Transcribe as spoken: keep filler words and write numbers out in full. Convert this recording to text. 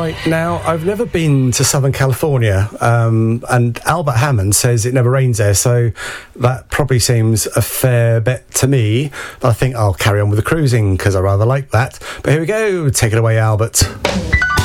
Right, now, I've never been to Southern California, um, and Albert Hammond says it never rains there, so that probably seems a fair bet to me. But I think I'll carry on with the cruising, because I rather like that. But here we go. Take it away, Albert.